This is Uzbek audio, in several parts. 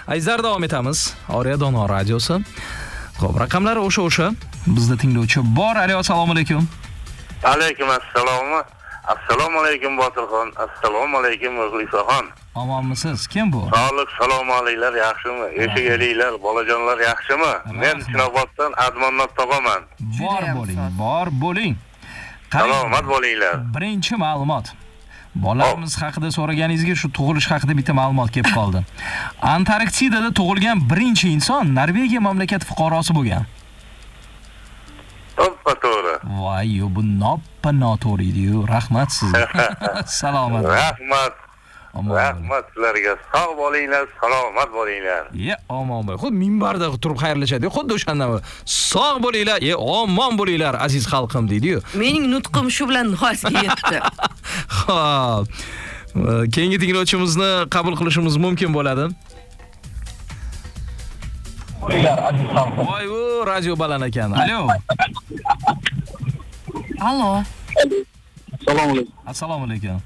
Azizlar, davom etamiz. Oriya Dono radiosi. Xo'p, raqamlar o'sha. Bizda tinglovchi bor. Alo, assalomu alaykum. Alaykum assalom. Assalomu alaykum Botirxon. Assalomu alaykum Muxlisaxon. Omonmisiz? Kim bu? Sog'lik, salomatliklar yaxshimi? Eshik elinglar, bolajonlar yaxshimi? Men Chinoboddan Admonnot tog'aman. Bor bo'ling. Salomat bo'linglar. Birinchi ma'lumot. Bolalarimiz haqida so'raganingizga shu tug'ilish haqida bitta ma'lumot kelib qoldi. Antarktidada tug'ilgan birinchi inson Norvegiya mamlakati fuqarosi bo'lgan. Toppa to'g'ri. Voy, bu noto'g'ri edi-yu. Rahmat sizga. Salomat. Rahmat sizlarga. Sog' bo'linglar, salomat bo'linglar. Omon bo'ling. Xuddi minbarda turib xayrlashadi. Xuddi o'shandan sog' bo'linglar, omon bo'linglar aziz xalqim deydi-yu. Mening nutqim shu bilan nihoyasiga yetdi. Xo'p. Keyingi tinglovchimizni qabul qilishimiz mumkin bo'ladi. Voy, bu radio baland ekan. Alo. Assalomu alaykum.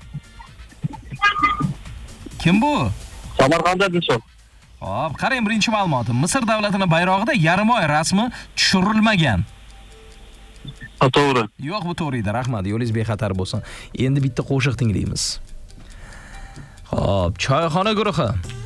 Kim bu? Samarqanddan Yusuf. Hop, qarang, birinchi ma'lumotim. Misr davlatining bayrog'ida yarimoy rasmi tushirilmagan. To'g'ri. Yo'q, bu to'g'ri edi. Rahmat, yo'lingiz bexatar bo'lsin. Endi bitta qo'shiq tinglaymiz. Hop, choyxona guruhi.